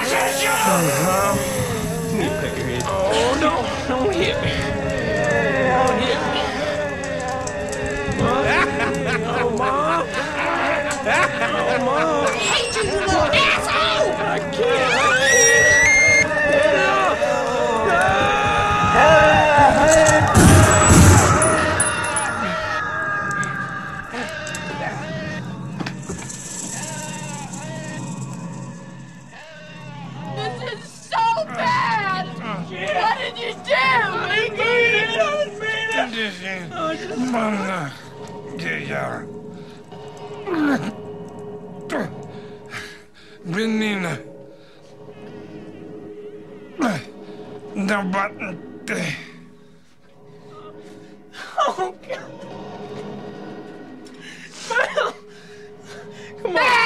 Oh, don't hit me. Don't hit me. Oh, Mom. Oh, Mom. I hate you, you little asshole! I can't. This is so bad! What did you do? I didn't Menina, dapat teh. Oh, God. Come on.